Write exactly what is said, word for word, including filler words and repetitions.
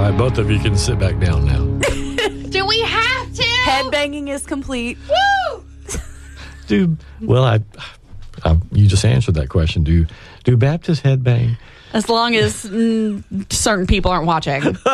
right, both of you can sit back down now. Do we have to? Headbanging is complete. Woo! Do well, I, I you just answered that question. Do do Baptists headbang? As long as mm, certain people aren't watching.